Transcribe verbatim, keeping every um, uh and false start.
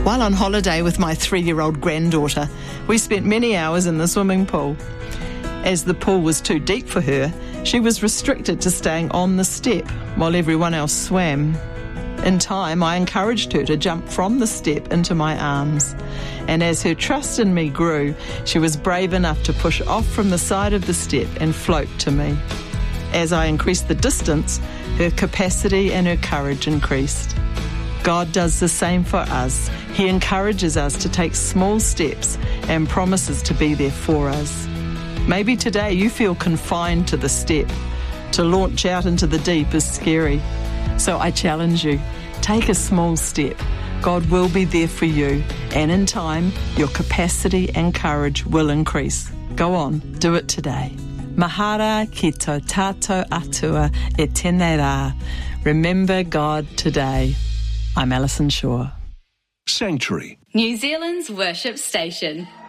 While on holiday with my three-year-old granddaughter, we spent many hours in the swimming pool. As the pool was too deep for her, she was restricted to staying on the step while everyone else swam. In time, I encouraged her to jump from the step into my arms. And as her trust in me grew, she was brave enough to push off from the side of the step and float to me. As I increased the distance, her capacity and her courage increased. God does the same for us. He encourages us to take small steps and promises to be there for us. Maybe today you feel confined to the step. To launch out into the deep is scary. So I challenge you, take a small step. God will be there for you, and in time, your capacity and courage will increase. Go on, do it today. Mahara ki tō tātou atua e tēnei rā. Remember God today. I'm Alison Shaw. Sanctuary, New Zealand's worship station.